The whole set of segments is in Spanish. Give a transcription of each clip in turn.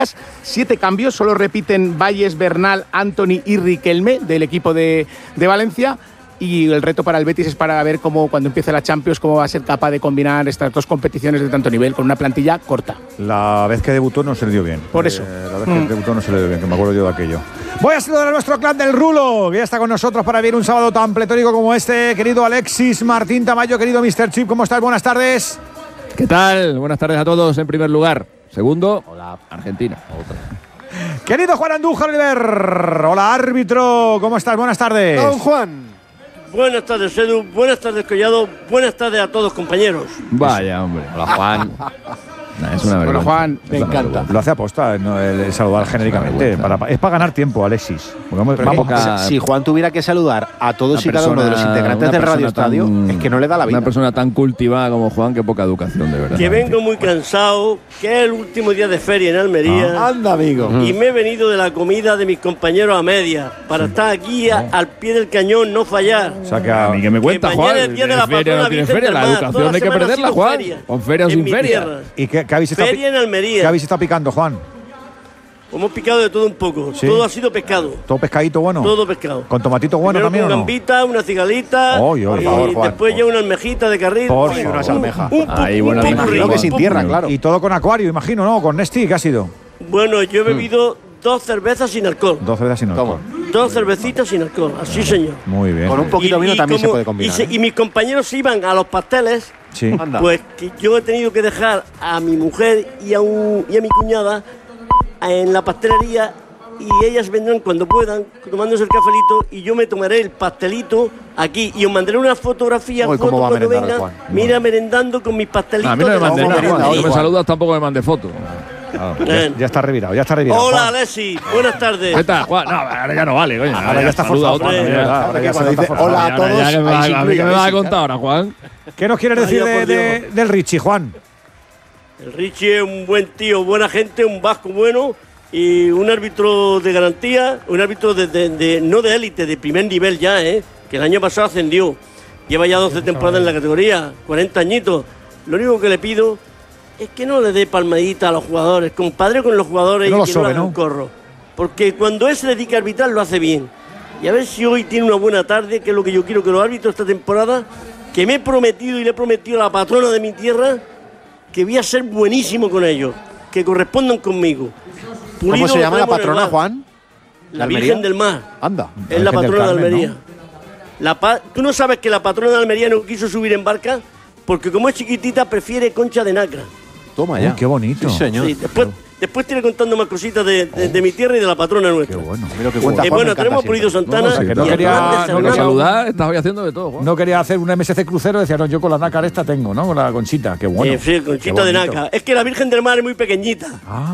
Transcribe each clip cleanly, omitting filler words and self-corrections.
7 cambios, solo repiten Valles, Bernal, Antony y Riquelme del equipo de Valencia. Y el reto para el Betis es para ver cómo, cuando empiece la Champions, cómo va a ser capaz de combinar estas dos competiciones de tanto nivel con una plantilla corta. La vez que debutó no se le dio bien. Por eso. La vez que debutó no se le dio bien, que me acuerdo yo de aquello. Voy a saludar a nuestro clan del Rulo, que ya está con nosotros para vivir un sábado tan pletórico como este. Querido Alexis Martín Tamayo, querido Mr. Chip, ¿cómo estás? Buenas tardes. ¿Qué tal? Buenas tardes a todos en primer lugar. Segundo, hola, Argentina. Querido Juan Andújar Oliver. Hola, árbitro. ¿Cómo estás? Buenas tardes. Don Juan. Buenas tardes, Edu. Buenas tardes, Collado. Buenas tardes a todos, compañeros. Vaya, hombre. Hola, Juan. Es una vergüenza. Bueno, Juan, me encanta. Lo hace aposta, ¿no? El saludar genéricamente. Es para ganar tiempo, Alexis. Si Juan tuviera que saludar a todos y cada uno de los integrantes del Radio Estadio, es que no le da la vida. Una persona tan cultivada como Juan, que poca educación, de verdad. Que vengo muy cansado, que es el último día de feria en Almería. Anda, amigo. Y me he venido de la comida de mis compañeros a media para estar aquí al pie del cañón, no fallar. O sea, que a mí que me cuenta, Juan. El día de la patrona Virgen del la Mar. educación hay que perderla, Juan. Con feria o sin feria. ¿Y qué habéis estado feria en Almería? ¿Qué habéis estado picando, Juan? Hemos picado de todo un poco. ¿Sí? Todo ha sido pescado. ¿Todo pescadito bueno? Todo pescado. ¿Con tomatito bueno primero también con o no? gambita, una cigalita. Por favor, Juan. Después ya una almejita de carril. Por favor. Unas almejas. Imagino que sin tierra, claro. Y todo con acuario, imagino, ¿no? Con Nesti, ¿qué ha sido? Bueno, yo he bebido 2 cervezas sin alcohol. 2 cervezas sin alcohol. 2 cervecitas sin alcohol, así señor. Muy bien. Con un poquito de vino también se puede combinar. Y mis compañeros se iban a los pasteles. Sí. Pues que yo he tenido que dejar a mi mujer y a mi cuñada en la pastelería, y ellas vendrán cuando puedan tomándose el cafelito, y yo me tomaré el pastelito aquí y os mandaré una fotografía cuando vengan. Mira, merendando con mis pastelitos. A mí no me mandes nada, no me saludas, tampoco me mandes fotos. Ya está revirado, ya está revirado. Hola, Alexis, buenas tardes. ¿Qué tal, Juan? No, ahora ya no vale, coño. Ahora ya está forzado. Hola a todos. ¿A mí qué me vas a contar ahora, Juan? ¿Qué nos quieres decir del Richie, Juan? El Richie es un buen tío, buena gente, un vasco bueno y un árbitro de garantía, un árbitro no de élite, de primer nivel ya, que el año pasado ascendió. Lleva ya 12 temporadas en la categoría, 40 añitos. Lo único que le pido es que no le dé palmadita a los jugadores, compadre con los jugadores, y que no hagan un corro. Porque cuando él se dedica a arbitrar lo hace bien. Y a ver si hoy tiene una buena tarde, que es lo que yo quiero que los árbitros esta temporada, que me he prometido y le he prometido a la patrona de mi tierra que voy a ser buenísimo con ellos, que correspondan conmigo. ¿Cómo se llama la patrona, Juan? La Virgen del Mar. Anda. Es la patrona de Almería. ¿Tú no sabes que la patrona de Almería no quiso subir en barca? Porque como es chiquitita, prefiere concha de nacra. Toma ya. Qué bonito. Sí, señor. Sí, después tiene contando más cositas de mi tierra y de la patrona nuestra. Qué bueno. Bueno, tenemos Pulido Santana. No quería saludar, estás hoy haciendo de todo, Juan. No quería hacer un MSC crucero, decía, no, yo con la nácar esta tengo, ¿no? Con la conchita, qué bueno. Sí, conchita de nácar. Es que la Virgen del Mar es muy pequeñita.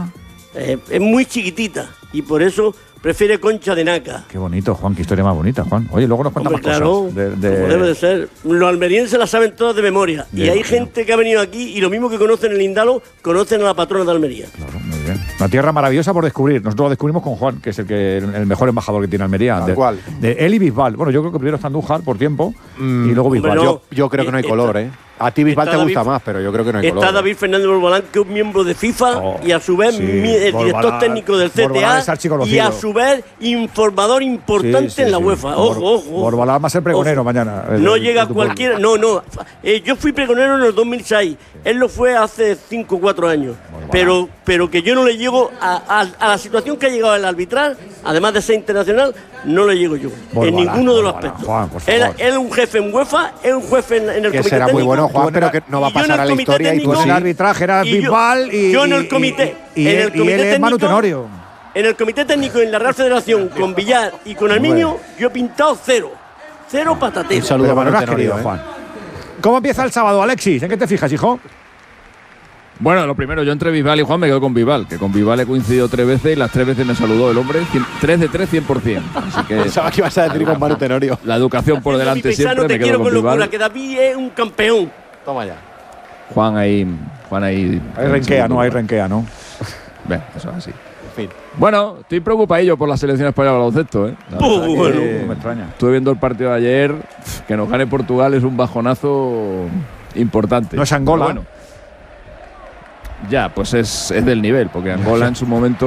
Es muy chiquitita y por eso prefiere concha de nácar. Qué bonito, Juan, qué historia más bonita, Juan. Oye, luego nos cuentas más cosas. Como debe de ser. Los almerienses la saben todas de memoria. Y hay gente que ha venido aquí y lo mismo que conocen el Indalo, conocen a la patrona de Almería. Claro, muy bien. Una tierra maravillosa por descubrir. Nosotros lo descubrimos con Juan, que es el mejor embajador que tiene Almería. ¿Cuál? De él y Bisbal. Bueno, yo creo que primero está Andújar por tiempo y luego Bisbal. Yo creo que no hay color, ¿eh? A ti Bisbal te gusta más, pero yo creo que no hay color. Está David Fernández Borbolán, que es un miembro de FIFA y a su vez el director técnico del CTA y a su vez informador importante en la UEFA. Ojo. Borbolán va a ser pregonero mañana. No llega cualquiera. No. Yo fui pregonero en el 2006. Él lo fue hace 5 o 4 años. Pero que yo no le llego a la situación que ha llegado el arbitrar, además de ser internacional, no le llego yo. En ninguno de los aspectos. Juan, él es un jefe en UEFA, es un jefe en el comité técnico. Que será muy bueno, Juan, pero que no va a pasar a la historia. Y tú en el arbitraje eras Bisbal y yo en el comité. Y él es Manu Tenorio. En el comité técnico, en la Real Federación, con Villar y con Arminio, yo he pintado 0. 0 patatero. Un saludo a Manu Tenorio, querido, Juan. ¿Cómo empieza el sábado, Alexis? ¿En qué te fijas, hijo? Bueno, lo primero, yo entre Bisbal y Juan me quedo con Bisbal, que con Bisbal he coincidido 3 veces y las 3 veces me saludó el hombre, 3 de 3, 100%. Así que pensaba que ibas a decir con Manu Tenorio. La educación por delante siempre, te me quiero quedo con Bisbal. Locura, que David es un campeón. Toma ya. Juan ahí. Hay renquea, ¿no? Hay renquea, ¿no? Ven, eso es así. En fin. Bueno, estoy preocupadillo por la selección española de baloncesto, ¿eh? Bueno, me extraña. Estuve viendo el partido de ayer. Que nos gane Portugal es un bajonazo importante. No es Angola. Pero bueno. Ya, pues es del nivel, porque Angola en su momento